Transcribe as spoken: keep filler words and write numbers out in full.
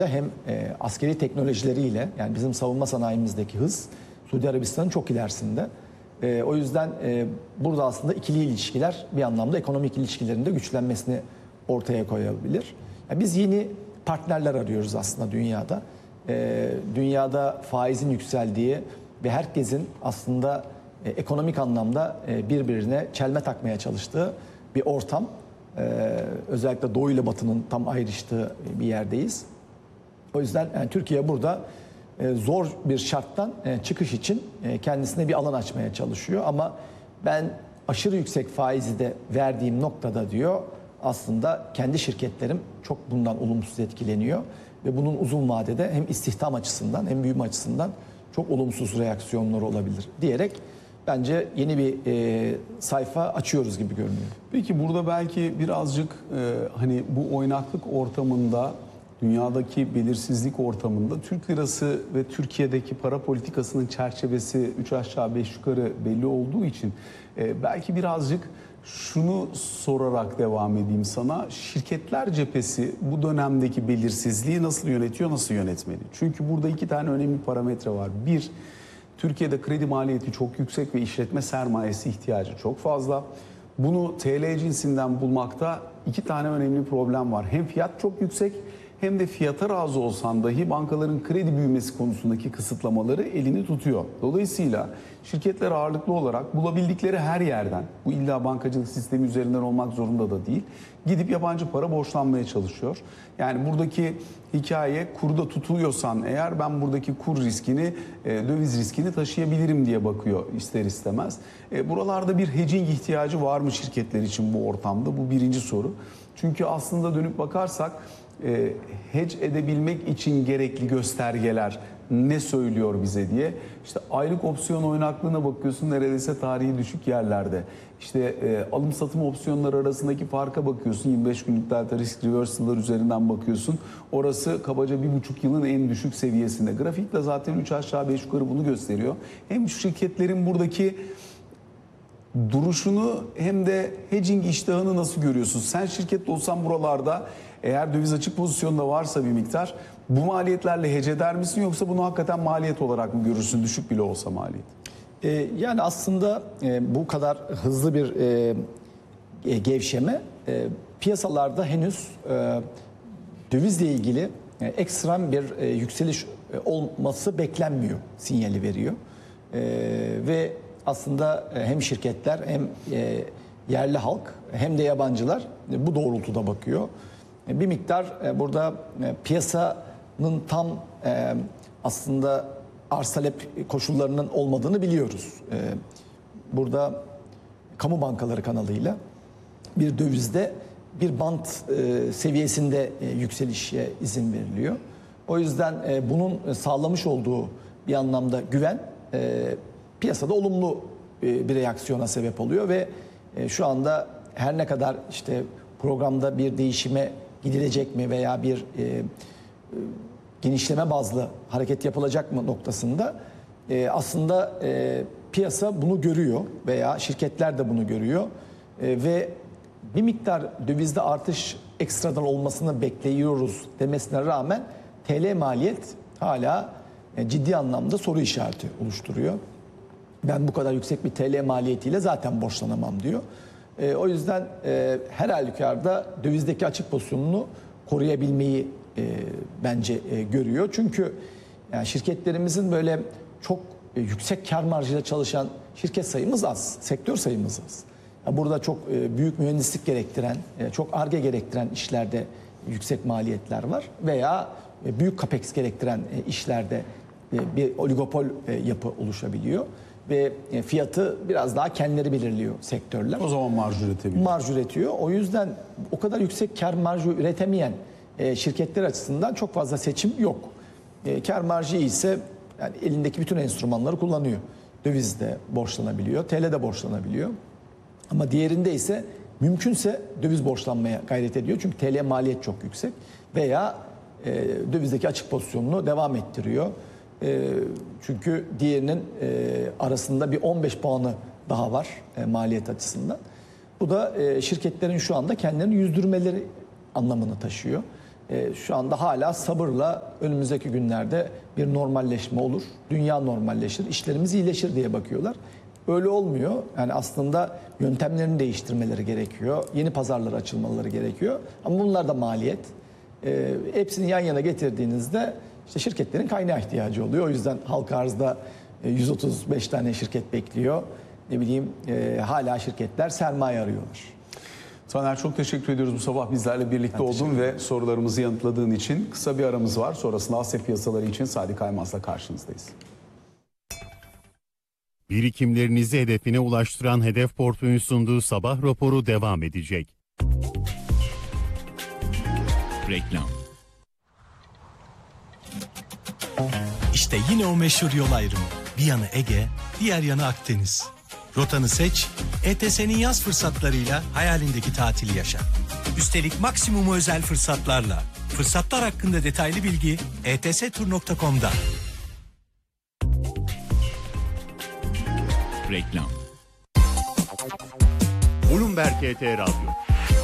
hem e, askeri teknolojileriyle, yani bizim savunma sanayimizdeki hız Suudi Arabistan'ın çok ilerisinde. E, o yüzden e, burada aslında ikili ilişkiler bir anlamda ekonomik ilişkilerin de güçlenmesini ortaya koyabilir. Yani biz yeni partnerler arıyoruz aslında dünyada. E, dünyada faizin yükseldiği ve herkesin aslında e, ekonomik anlamda e, birbirine çelme takmaya çalıştığı bir ortam. E, özellikle Doğu ile Batı'nın tam ayrıştığı bir yerdeyiz. O yüzden yani Türkiye burada e, zor bir şarttan e, çıkış için e, kendisine bir alan açmaya çalışıyor. Ama ben aşırı yüksek faizi de verdiğim noktada diyor, aslında kendi şirketlerim çok bundan olumsuz etkileniyor. Ve bunun uzun vadede hem istihdam açısından hem büyüme açısından çok olumsuz reaksiyonları olabilir diyerek bence yeni bir e, sayfa açıyoruz gibi görünüyor. Peki burada belki birazcık e, hani bu oynaklık ortamında, dünyadaki belirsizlik ortamında Türk lirası ve Türkiye'deki para politikasının çerçevesi üç aşağı beş yukarı belli olduğu için e, belki birazcık şunu sorarak devam edeyim sana. Şirketler cephesi bu dönemdeki belirsizliği nasıl yönetiyor, nasıl yönetmeli? Çünkü burada iki tane önemli parametre var. Bir, Türkiye'de kredi maliyeti çok yüksek ve işletme sermayesi ihtiyacı çok fazla. Bunu T L cinsinden bulmakta iki tane önemli problem var. Hem fiyat çok yüksek hem de fiyata razı olsan dahi bankaların kredi büyümesi konusundaki kısıtlamaları elini tutuyor. Dolayısıyla şirketler ağırlıklı olarak bulabildikleri her yerden, bu illa bankacılık sistemi üzerinden olmak zorunda da değil, gidip yabancı para borçlanmaya çalışıyor. Yani buradaki hikaye, kurda tutuluyorsan eğer ben buradaki kur riskini, e, döviz riskini taşıyabilirim diye bakıyor ister istemez. E, buralarda bir hedging ihtiyacı var mı şirketler için bu ortamda? Bu birinci soru. Çünkü aslında dönüp bakarsak e, hedge edebilmek için gerekli göstergeler ne söylüyor bize diye. İşte aylık opsiyon oynaklığına bakıyorsun, neredeyse tarihi düşük yerlerde. İşte e, alım satım opsiyonları arasındaki farka bakıyorsun, yirmi beş günlük delta risk reversal'lar üzerinden bakıyorsun. Orası kabaca bir buçuk yılın en düşük seviyesinde. Grafik de zaten üç aşağı beş yukarı bunu gösteriyor. Hem şu şirketlerin buradaki duruşunu hem de hedging iştahını nasıl görüyorsun? Sen şirkette olsan buralarda, eğer döviz açık pozisyonda varsa bir miktar, bu maliyetlerle hedge eder misin, yoksa bunu hakikaten maliyet olarak mı görürsün, düşük bile olsa maliyet? Ee, yani aslında e, bu kadar hızlı bir e, gevşeme e, piyasalarda henüz e, dövizle ilgili e, ekstrem bir e, yükseliş e, olması beklenmiyor sinyali veriyor. E, ve aslında hem şirketler hem e, yerli halk hem de yabancılar e, bu doğrultuda bakıyor. E, bir miktar e, burada e, piyasanın tam e, aslında arz talep koşullarının olmadığını biliyoruz. E, burada kamu bankaları kanalıyla bir dövizde bir bant e, seviyesinde e, yükselişe izin veriliyor. O yüzden e, bunun sağlamış olduğu bir anlamda güven e, piyasada olumlu e, bir reaksiyona sebep oluyor ve e, şu anda her ne kadar işte programda bir değişime gidilecek mi veya bir e, e, genişleme bazlı hareket yapılacak mı noktasında e, aslında e, piyasa bunu görüyor veya şirketler de bunu görüyor e, ve bir miktar dövizde artış ekstradan olmasını bekliyoruz demesine rağmen T L maliyet hala e, ciddi anlamda soru işareti oluşturuyor. Ben bu kadar yüksek bir T L maliyetiyle zaten borçlanamam diyor. E, o yüzden e, her halükarda dövizdeki açık pozisyonunu koruyabilmeyi e, bence e, görüyor. Çünkü yani şirketlerimizin böyle çok e, yüksek kar marjıyla çalışan şirket sayımız az, sektör sayımız az. Yani burada çok e, büyük mühendislik gerektiren, e, çok Ar-Ge gerektiren işlerde yüksek maliyetler var veya e, büyük capex gerektiren e, işlerde e, bir oligopol e, yapı oluşabiliyor. Ve fiyatı biraz daha kendileri belirliyor sektörler. O zaman marj üretebiliyor. Marj üretiyor. O yüzden o kadar yüksek kar marjı üretemeyen şirketler açısından çok fazla seçim yok. Kar marjı ise yani elindeki bütün enstrümanları kullanıyor. Dövizde borçlanabiliyor, T L'de borçlanabiliyor. Ama diğerinde ise mümkünse döviz borçlanmaya gayret ediyor. Çünkü T L maliyet çok yüksek veya e, dövizdeki açık pozisyonunu devam ettiriyor. E, çünkü diğerinin e, arasında bir on beş puanı daha var e, maliyet açısından. Bu da e, şirketlerin şu anda kendilerini yüzdürmeleri anlamını taşıyor. e, şu anda hala sabırla önümüzdeki günlerde bir normalleşme olur. Dünya normalleşir, işlerimiz iyileşir diye bakıyorlar. Öyle olmuyor. Yani aslında yöntemlerini değiştirmeleri gerekiyor. Yeni pazarlara açılmaları gerekiyor. Ama bunlar da maliyet. E, hepsini yan yana getirdiğinizde işte şirketlerin kaynağı ihtiyacı oluyor. O yüzden halka arzda e, yüz otuz beş tane şirket bekliyor. Ne bileyim e, hala şirketler sermaye arıyorlar. Taner, çok teşekkür ediyoruz bu sabah bizlerle birlikte olduğun ve sorularımızı yanıtladığın için. Kısa bir aramız var. Sonrasında Asya piyasaları için Sadi Kaymaz'la karşınızdayız. Birikimlerinizi hedefine ulaştıran Hedef Portföy'ün sunduğu sabah raporu devam edecek. Reklam. İşte yine o meşhur yol ayrımı. Bir yanı Ege, diğer yanı Akdeniz. Rotanı seç, E T S'nin yaz fırsatlarıyla hayalindeki tatili yaşa. Üstelik maksimumu özel fırsatlarla. Fırsatlar hakkında detaylı bilgi e t s tur nokta com'da. Reklam. Bloomberg T T Radyo.